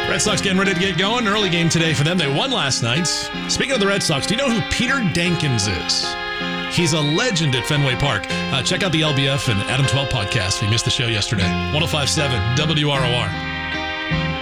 Red Sox getting ready to get going. Early game today for them. They won last night. Speaking of the Red Sox, do you know who Peter Dankins is? He's a legend at Fenway Park. Check out the LBF and Adam 12 podcast if you missed the show yesterday. 105.7 WROR.